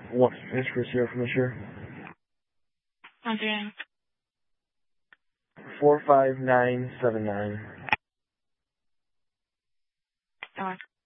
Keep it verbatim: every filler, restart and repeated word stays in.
One, is Chris here from the share? Once again. Four five nine seven nine. Go on.